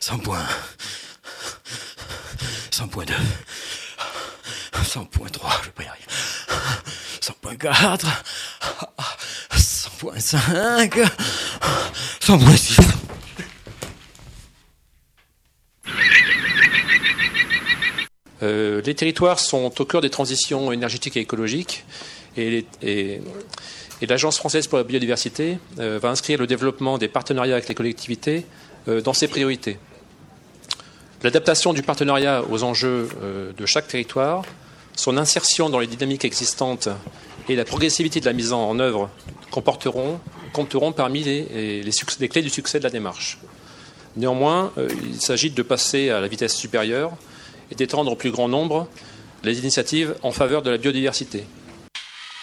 100.1, 100.2, 100.3, je vais pas y arriver, 100.4, 100.5, 100.6. Les territoires sont au cœur des transitions énergétiques et écologiques et l'Agence française pour la biodiversité va inscrire le développement des partenariats avec les collectivités dans ses priorités. L'adaptation du partenariat aux enjeux de chaque territoire, son insertion dans les dynamiques existantes et la progressivité de la mise en œuvre compteront parmi les clés du succès de la démarche. Néanmoins, il s'agit de passer à la vitesse supérieure et d'étendre au plus grand nombre les initiatives en faveur de la biodiversité.